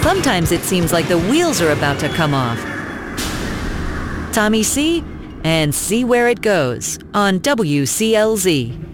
Sometimes it seems like the wheels are about to come off. Tommy C. and See Where It Goes on WCLZ.